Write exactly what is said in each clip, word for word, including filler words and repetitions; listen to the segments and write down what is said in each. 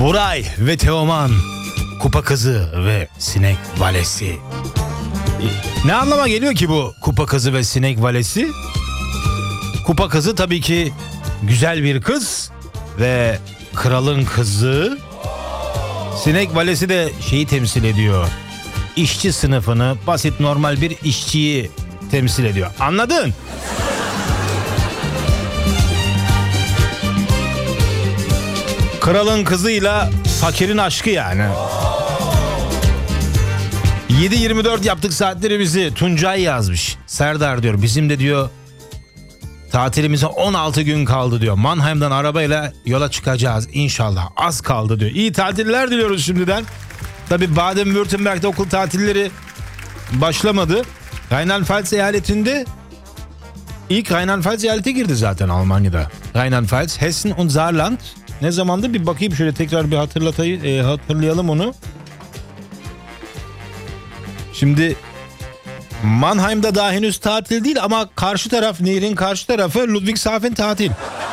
Buray ve Teoman, Kupa Kızı ve Sinek Valesi. Ne anlama geliyor ki bu Kupa Kızı ve Sinek Valesi? Kupa Kızı tabii ki güzel bir kız ve kralın kızı. Sinek Valesi de şeyi temsil ediyor. İşçi sınıfını, basit normal bir işçiyi temsil ediyor. Anladın? Kralın kızıyla fakirin aşkı yani. yedi yirmi dört yaptık saatlerimizi. Tuncay yazmış. Serdar diyor, bizim de diyor tatilimize on altı gün kaldı diyor. Mannheim'dan arabayla yola çıkacağız inşallah. Az kaldı diyor. İyi tatiller diliyoruz şimdiden. Tabii Baden-Württemberg'de okul tatilleri başlamadı. Rheinland-Pfalz eyaletinde ilk Rheinland-Pfalz eyalete girdi zaten Almanya'da. Rheinland-Pfalz, Hessen und Saarland. Ne zamandır bir bakayım şöyle tekrar bir hatırlatayım, e, hatırlayalım onu. Şimdi Mannheim'da daha henüz tatil değil ama karşı taraf, nehrin karşı tarafı Ludwigshafen tatil.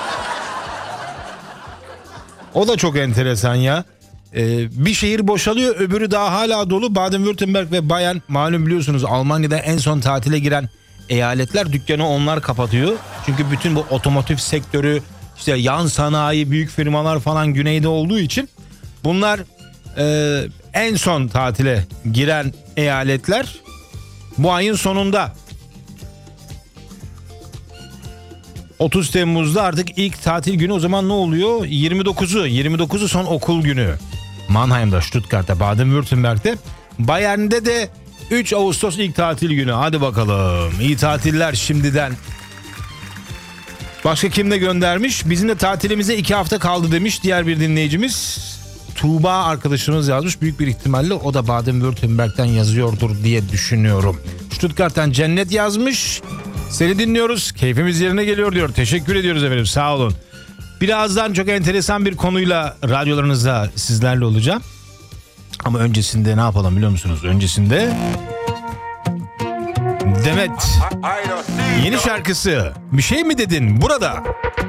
O da çok enteresan ya. Ee, bir şehir boşalıyor, öbürü daha hala dolu. Baden-Württemberg ve Bayern, malum biliyorsunuz Almanya'da en son tatile giren eyaletler, dükkanı onlar kapatıyor. Çünkü bütün bu otomotiv sektörü, işte yan sanayi, büyük firmalar falan güneyde olduğu için bunlar e, en son tatile giren eyaletler bu ayın sonunda. otuz Temmuz'da artık ilk tatil günü. O zaman ne oluyor? yirmi dokuzu. yirmi dokuzu son okul günü. Mannheim'da, Stuttgart'ta, Baden-Württemberg'de. Bayern'de de üç Ağustos ilk tatil günü. Hadi bakalım. İyi tatiller şimdiden. Başka kim de göndermiş? Bizim de tatilimize iki hafta kaldı demiş diğer bir dinleyicimiz. Tuğba arkadaşımız yazmış. Büyük bir ihtimalle o da Baden-Württemberg'den yazıyordur diye düşünüyorum. Stuttgart'tan Cennet yazmış. Seni dinliyoruz. Keyfimiz yerine geliyor diyor. Teşekkür ediyoruz efendim. Sağ olun. Birazdan çok enteresan bir konuyla radyolarınızda sizlerle olacağım. Ama öncesinde ne yapalım biliyor musunuz? Öncesinde Demet yeni şarkısı Bir Şey Mi Dedin burada.